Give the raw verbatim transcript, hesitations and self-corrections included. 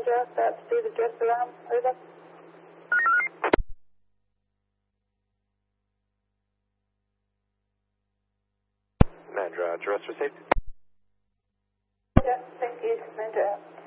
Mandra, about to do the dress alarm. Over. Mandra, dress received. Yeah, thank you. Mandra out.